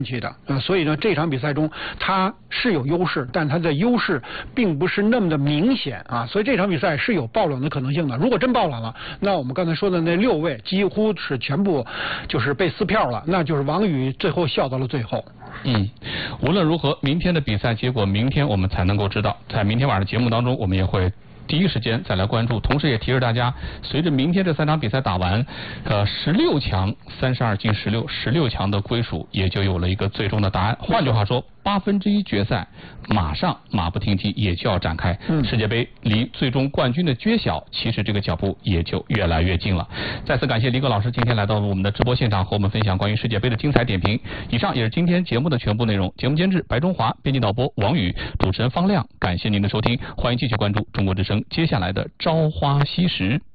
去的所以呢，这场比赛中他是有优势，但他的优势并不是那么的明显所以这场比赛是有爆冷的可能性的。如果真爆冷了，那我们刚才说的那6位几乎是全部就是被撕票了，那就是王宇最后笑到了最后。 无论如何，明天的比赛结果明天我们才能够知道。在明天晚上节目当中，我们也会第一时间再来关注，同时也提示大家，随着明天这3场比赛打完，16强32进16强的归属也就有了一个最终的答案。换句话说，1/8决赛马不停蹄也就要展开。世界杯离最终冠军的揭晓，其实这个脚步也就越来越近了。再次感谢李葛老师今天来到了我们的直播现场，和我们分享关于世界杯的精彩点评。以上也是今天节目的全部内容。节目监制白中华，编辑导播王宇，主持人方亮。感谢您的收听，欢迎继续关注中国之声接下来的朝花夕拾。